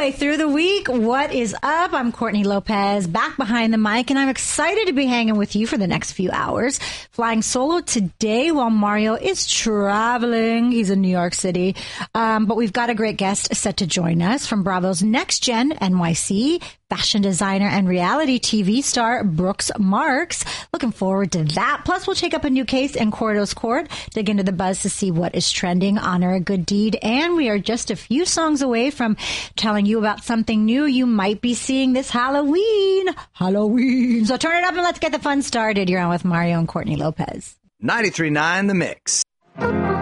Halfway through the week, what is up? I'm Courtney Lopez, back behind the mic, and I'm excited to be hanging with you for the next few hours. Flying solo today while Mario is traveling. He's in New York City. But we've got a great guest set to join us from Bravo's Next Gen NYC, fashion designer and reality TV star Brooks Marks. Looking forward to that. Plus, we'll take up a new case in Cordo's Court, dig into the buzz to see what is trending, honor a good deed, and we are just a few songs away from telling you about something new you might be seeing this Halloween. So turn it up and let's get the fun started. You're on with Mario and Courtney Lopez. 93.9 The Mix.